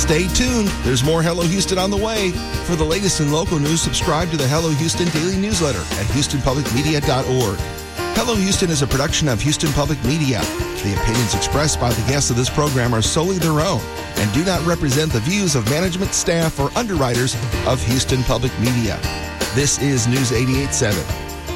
Stay tuned. There's more Hello Houston on the way. For the latest in local news, subscribe to the Hello Houston daily newsletter at HoustonPublicMedia.org. Hello Houston is a production of Houston Public Media. The opinions expressed by the guests of this program are solely their own and do not represent the views of management, staff, or underwriters of Houston Public Media. This is News 88.7.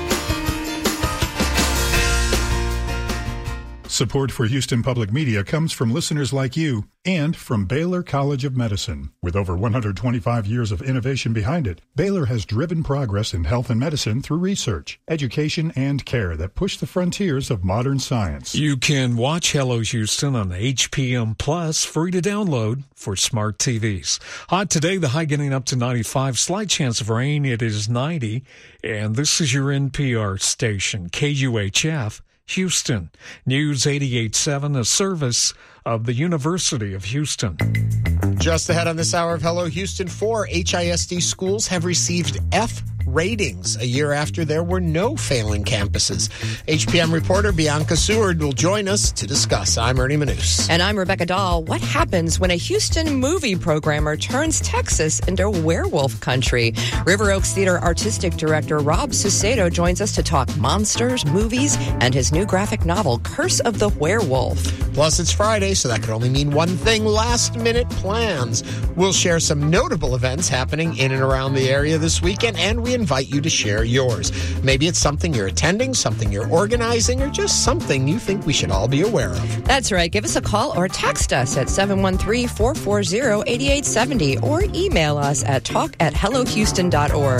Support for Houston Public Media comes from listeners like you and from Baylor College of Medicine. With over 125 years of innovation behind it, Baylor has driven progress in health and medicine through research, education, and care that push the frontiers of modern science. You can watch Hello Houston on HPM Plus, free to download for smart TVs. Hot today, the high getting up to 95, slight chance of rain. It is 90, and this is your NPR station, KUHF. Houston. News 88.7, a service of the University of Houston. Just ahead on this hour of Hello Houston, 4 HISD schools have received F ratings a year after there were no failing campuses. HPM reporter Bianca Seward will join us to discuss. I'm Ernie Manous. And I'm Rebecca Dahl. What happens when a Houston movie programmer turns Texas into werewolf country? River Oaks Theater Artistic Director Rob Susedo joins us to talk monsters, movies, and his new graphic novel, Curse of the Werewolf. Plus, it's Friday, so that could only mean one thing, last-minute plans. We'll share some notable events happening in and around the area this weekend, and we invite you to share yours. Maybe it's something you're attending, something you're organizing, or just something you think we should all be aware of. That's right. Give us a call or text us at 713-440-8870 or email us at talk@hellohouston.org.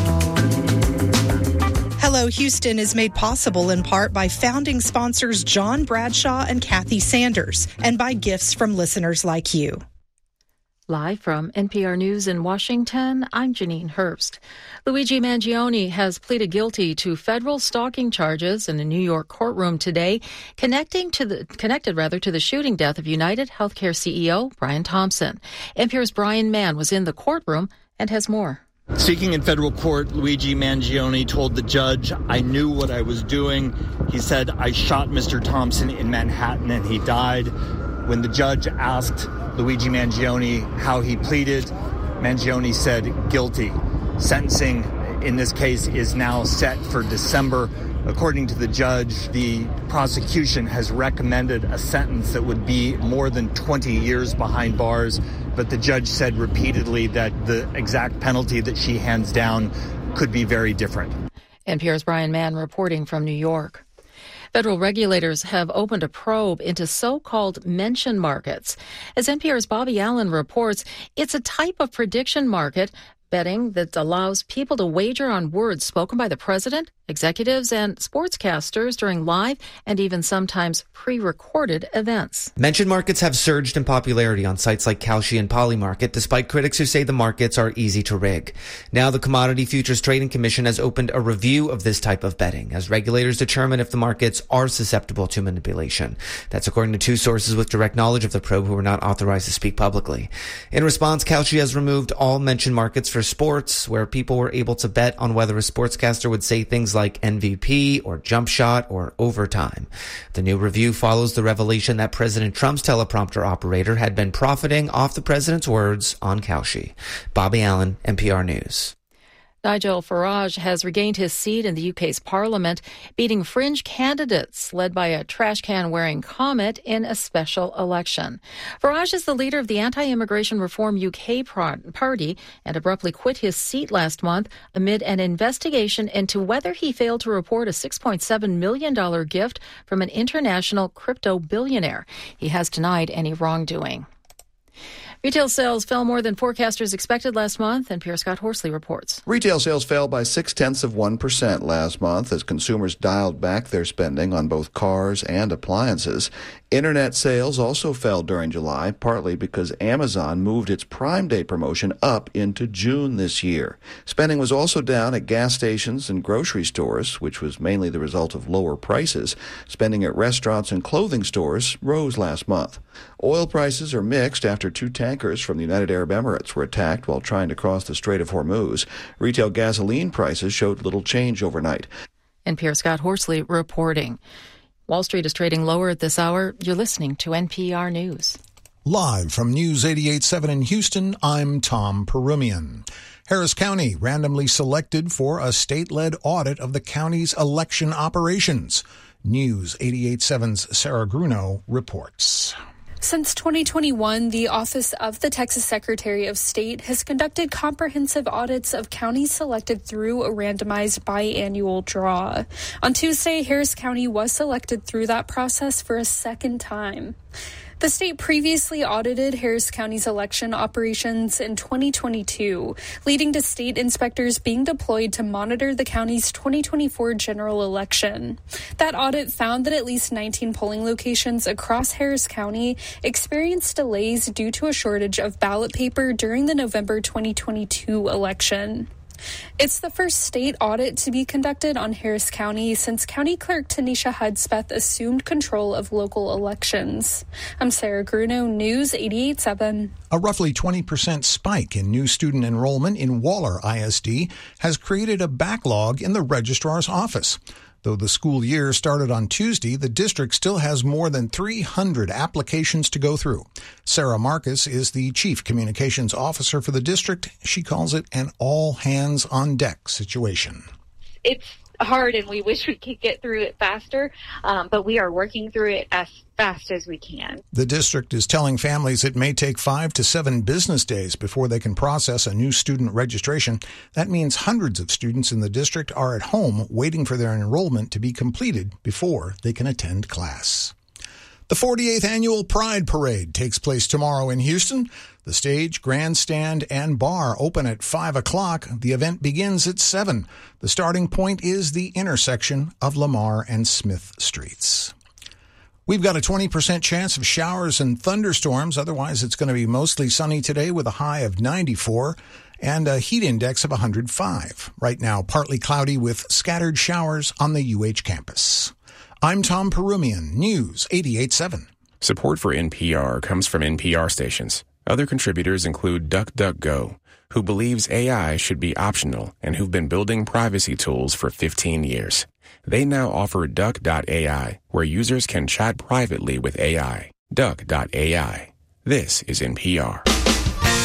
Hello Houston is made possible in part by founding sponsors John Bradshaw and Kathy Sanders and by gifts from listeners like you. Live from NPR News in Washington, I'm Janine Herbst. Luigi Mangione has pleaded guilty to federal stalking charges in a New York courtroom today, connected to the shooting death of United Healthcare CEO Brian Thompson. NPR's Brian Mann was in the courtroom and has more. Speaking in federal court, Luigi Mangione told the judge, "I knew what I was doing." He said, "I shot Mr. Thompson in Manhattan and he died." When the judge asked Luigi Mangione how he pleaded, Mangione said guilty. Sentencing in this case is now set for December. According to the judge, the prosecution has recommended a sentence that would be more than 20 years behind bars, but the judge said repeatedly that the exact penalty that she hands down could be very different. NPR's Brian Mann reporting from New York. Federal regulators have opened a probe into so-called mention markets. As NPR's Bobby Allen reports, it's a type of prediction market betting that allows people to wager on words spoken by the president, executives, and sportscasters during live and even sometimes pre-recorded events. Mention markets have surged in popularity on sites like Kalshi and Polymarket, despite critics who say the markets are easy to rig. Now the Commodity Futures Trading Commission has opened a review of this type of betting as regulators determine if the markets are susceptible to manipulation. That's according to two sources with direct knowledge of the probe who are not authorized to speak publicly. In response, Kalshi has removed all mention markets for sports, where people were able to bet on whether a sportscaster would say things like MVP or jump shot or overtime. The new review follows the revelation that President Trump's teleprompter operator had been profiting off the president's words on Kalshi. Bobby Allen, NPR News. Nigel Farage has regained his seat in the UK's parliament, beating fringe candidates led by a trash can-wearing comet in a special election. Farage is the leader of the Anti-Immigration Reform UK party and abruptly quit his seat last month amid an investigation into whether he failed to report a $6.7 million gift from an international crypto billionaire. He has denied any wrongdoing. Retail sales fell more than forecasters expected last month, and Pierre Scott Horsley reports. Retail sales fell by 0.6% last month as consumers dialed back their spending on both cars and appliances. Internet sales also fell during July, partly because Amazon moved its Prime Day promotion up into June this year. Spending was also down at gas stations and grocery stores, which was mainly the result of lower prices. Spending at restaurants and clothing stores rose last month. Oil prices are mixed after two tankers from the United Arab Emirates were attacked while trying to cross the Strait of Hormuz. Retail gasoline prices showed little change overnight. And Pierre Scott Horsley reporting. Wall Street is trading lower at this hour. You're listening to NPR News. Live from News 88.7 in Houston, I'm Tom Perumian. Harris County randomly selected for a state-led audit of the county's election operations. News 88.7's Sarah Grunow reports. Since 2021, the Office of the Texas Secretary of State has conducted comprehensive audits of counties selected through a randomized biannual draw. On Tuesday, Harris County was selected through that process for a second time. The state previously audited Harris County's election operations in 2022, leading to state inspectors being deployed to monitor the county's 2024 general election. That audit found that at least 19 polling locations across Harris County experienced delays due to a shortage of ballot paper during the November 2022 election. It's the first state audit to be conducted on Harris County since County Clerk Tanisha Hudspeth assumed control of local elections. I'm Sarah Grunow, News 88.7. A roughly 20% spike in new student enrollment in Waller ISD has created a backlog in the registrar's office. Though the school year started on Tuesday, the district still has more than 300 applications to go through. Sarah Marcus is the chief communications officer for the district. She calls it an all-hands-on-deck situation. It's hard, and we wish we could get through it faster, but we are working through it as fast as we can. The district is telling families it may take 5 to 7 business days before they can process a new student registration. That means hundreds of students in the district are at home waiting for their enrollment to be completed before they can attend class. The 48th Annual Pride Parade takes place tomorrow in Houston. The stage, grandstand, and bar open at 5 o'clock. The event begins at 7. The starting point is the intersection of Lamar and Smith Streets. We've got a 20% chance of showers and thunderstorms. Otherwise, it's going to be mostly sunny today with a high of 94 and a heat index of 105. Right now, partly cloudy with scattered showers on the UH campus. I'm Tom Perumian, News 88.7. Support for NPR comes from NPR stations. Other contributors include DuckDuckGo, who believes AI should be optional and who've been building privacy tools for 15 years. They now offer Duck.ai, where users can chat privately with AI. Duck.ai. This is NPR.